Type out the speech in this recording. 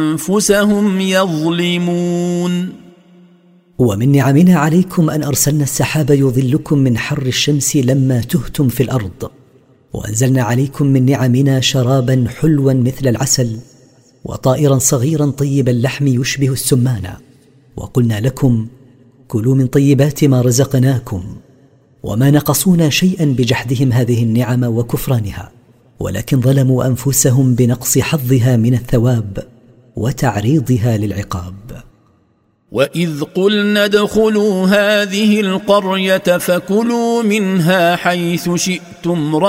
أنفسهم يظلمون. ومن نعمنا عليكم أن أرسلنا السحاب يظلكم من حر الشمس لما تهتم في الأرض، وأنزلنا عليكم من نعمنا شرابا حلوا مثل العسل، وطائرا صغيرا طيب اللحم يشبه السمان، وقلنا لكم كلوا من طيبات ما رزقناكم. وما نقصونا شيئا بجحدهم هذه النعم وكفرانها، ولكن ظلموا أنفسهم بنقص حظها من الثواب وتعريضها للعقاب. وإذ قلنا ادخلوا هذه القرية فكلوا منها حيث شئتم